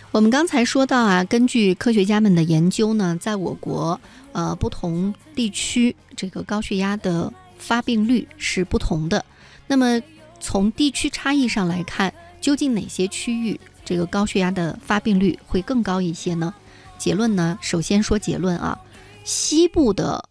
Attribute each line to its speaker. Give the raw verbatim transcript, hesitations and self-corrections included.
Speaker 1: 我们刚才说到啊，根据科学家们的研究呢，在我国呃不同地区这个高血压的发病率是不同的。那么从地区差异上来看，究竟哪些区域这个高血压的发病率会更高一些呢？结论呢，首先说结论啊，西部的